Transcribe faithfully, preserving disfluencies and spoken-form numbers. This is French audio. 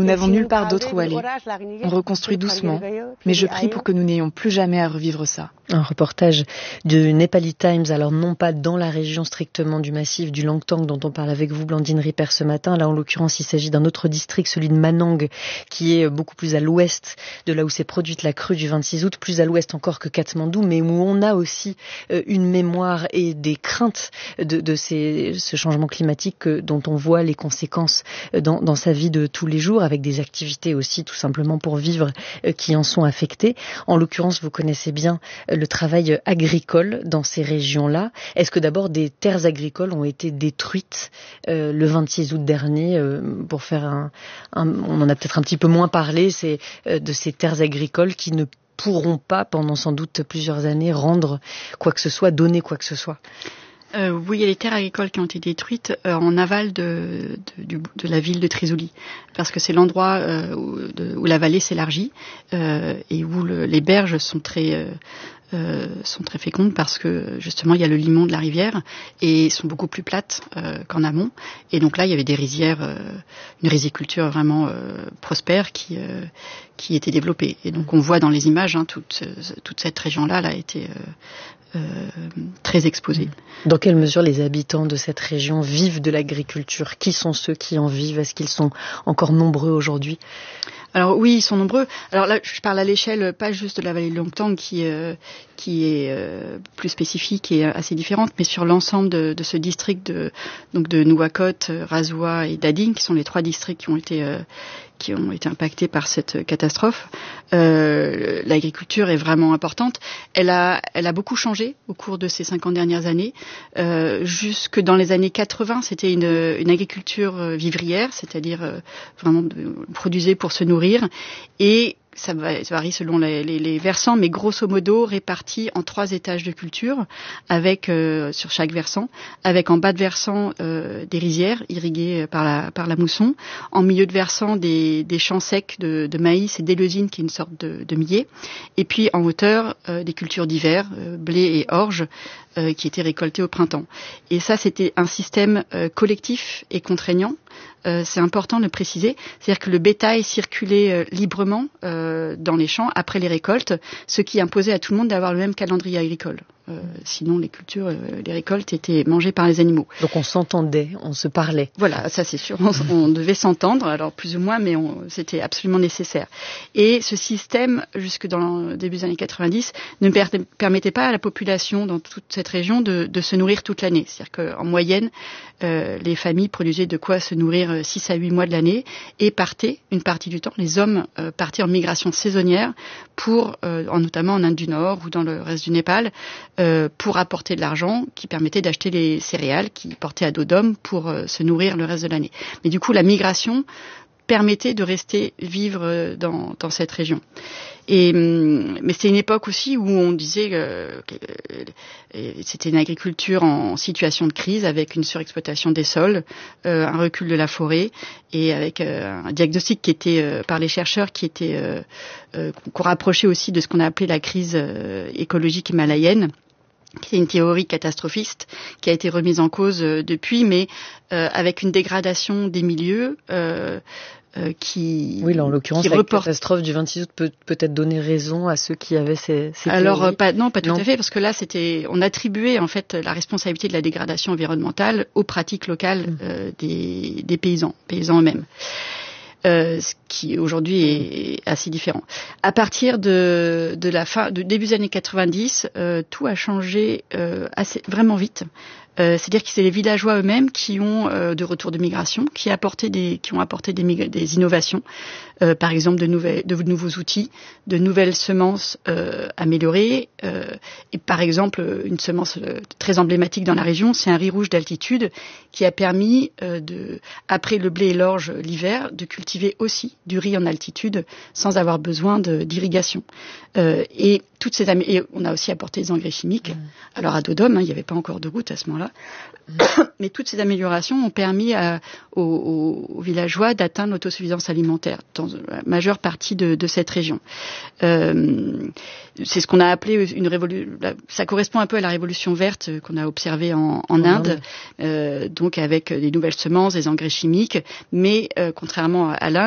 n'avons nulle part d'autre où aller. On reconstruit doucement, mais je prie pour que nous n'ayons plus jamais à revivre ça. Un reportage de Nepali Times, alors non pas dans la région strictement du massif du Langtang dont on parle avec vous, Blandine Ripper, ce matin. Là, en l'occurrence, il s'agit d'un autre district, celui de Manang, qui est beaucoup plus à l'ouest de là où s'est produite la crue du vingt-six août, plus à l'ouest encore que Katmandou, mais où on a aussi une mémoire et des craintes de, de ces, ce changement climatique dont on voit les conséquences dans, dans sa vie de tous les jours, avec des activités aussi tout simplement pour vivre qui en sont affectées. En l'occurrence, vous connaissez bien le travail agricole dans ces régions-là. Est-ce que d'abord des terres agricoles ont été détruites euh, le vingt-six août dernier euh, pour faire un, un... On en a peut-être un petit peu moins parlé, c'est euh, de ces terres agricoles qui ne pourront pas, pendant sans doute plusieurs années, rendre quoi que ce soit, donner quoi que ce soit. Euh, oui, il y a les terres agricoles qui ont été détruites euh, en aval de, de, de, de la ville de Trésoulie, parce que c'est l'endroit euh, où, de, où la vallée s'élargit euh, et où le, les berges sont très euh, euh, sont très fécondes parce que justement il y a le limon de la rivière et sont beaucoup plus plates euh, qu'en amont. Et donc là il y avait des rizières, euh, une riziculture vraiment euh, prospère qui euh, qui était développée. Et donc on voit dans les images hein, toute toute cette région-là là, a été euh, Euh, très exposés. Dans quelle mesure les habitants de cette région vivent de l'agriculture ? Qui sont ceux qui en vivent ? Est-ce qu'ils sont encore nombreux aujourd'hui ? Alors oui, ils sont nombreux. Alors là, je parle à l'échelle pas juste de la vallée de Langtang qui euh, qui est euh, plus spécifique et assez différente, mais sur l'ensemble de, de ce district de donc de Nouakchott, Razoua et Dading, qui sont les trois districts qui ont été euh, qui ont été impactés par cette catastrophe. Euh, l'agriculture est vraiment importante. Elle a, elle a beaucoup changé au cours de ces cinquante dernières années. Euh, jusque dans les années quatre-vingts, c'était une, une agriculture vivrière, c'est-à-dire euh, vraiment de, produisait pour se nourrir. Et ça varie selon les, les, les versants, mais grosso modo répartis en trois étages de culture, avec euh, sur chaque versant, avec en bas de versant euh, des rizières irriguées par la, par la mousson, en milieu de versant des, des champs secs de, de maïs et d'éleusine, qui est une sorte de, de millet, et puis en hauteur euh, des cultures d'hiver, euh, blé et orge, euh, qui étaient récoltées au printemps. Et ça, c'était un système euh, collectif et contraignant. Euh, c'est important de le préciser, c'est-à-dire que le bétail circulait euh, librement euh, dans les champs après les récoltes, ce qui imposait à tout le monde d'avoir le même calendrier agricole. Euh, sinon, les cultures, euh, les récoltes étaient mangées par les animaux. Donc on s'entendait, on se parlait. Voilà, ça c'est sûr, on, on devait s'entendre, alors plus ou moins, mais on, c'était absolument nécessaire. Et ce système, jusque dans le début des années quatre-vingt-dix, ne per- permettait pas à la population dans toute cette région de, de se nourrir toute l'année. C'est-à-dire qu'en moyenne, euh, les familles produisaient de quoi se nourrir six à huit mois de l'année et partaient, une partie du temps, les hommes euh, partaient en migration saisonnière pour, euh, en, notamment en Inde du Nord ou dans le reste du Népal, Euh, pour apporter de l'argent qui permettait d'acheter les céréales qui portaient à dos d'homme pour euh, se nourrir le reste de l'année. Mais du coup, la migration permettait de rester vivre euh, dans, dans cette région. Et, mais c'était une époque aussi où on disait euh, que euh, c'était une agriculture en situation de crise avec une surexploitation des sols, euh, un recul de la forêt et avec euh, un diagnostic qui était euh, par les chercheurs qui était euh, euh, qu'on rapprochait aussi de ce qu'on a appelé la crise euh, écologique himalayenne, qui est une théorie catastrophiste qui a été remise en cause euh, depuis, mais euh, avec une dégradation des milieux euh, euh, qui oui, là, en l'occurrence, qui la reporte... catastrophe du vingt-six août peut peut-être donner raison à ceux qui avaient ces, ces Alors théories. pas, non, pas tout non. à fait, parce que là, c'était, on attribuait en fait la responsabilité de la dégradation environnementale aux pratiques locales mmh. euh, des, des paysans, paysans eux-mêmes. Euh, ce qui aujourd'hui est assez différent. À partir de, de la fin, de début des années quatre-vingt-dix, euh, tout a changé euh, assez, vraiment vite. Euh, c'est-à-dire que c'est les villageois eux-mêmes qui ont, euh, de retour de migration, qui, apporté des, qui ont apporté des, des innovations, euh, par exemple de, nouvelles, de nouveaux outils, de nouvelles semences euh, améliorées. Euh, et par exemple, une semence euh, très emblématique dans la région, c'est un riz rouge d'altitude qui a permis, euh, de, après le blé et l'orge l'hiver, de cultiver aussi du riz en altitude sans avoir besoin de, d'irrigation. Euh, et toutes ces amé- et on a aussi apporté des engrais chimiques. Mmh. Alors à dos d'homme, hein, il n'y avait pas encore de gouttes à ce moment-là. Mmh. Mais toutes ces améliorations ont permis à, aux, aux, aux villageois d'atteindre l'autosuffisance alimentaire dans la majeure partie de, de cette région. Euh, c'est ce qu'on a appelé une révolution. Ça correspond un peu à la révolution verte qu'on a observée en, en Inde, euh, donc avec des nouvelles semences, des engrais chimiques, mais euh, contrairement à l'Inde,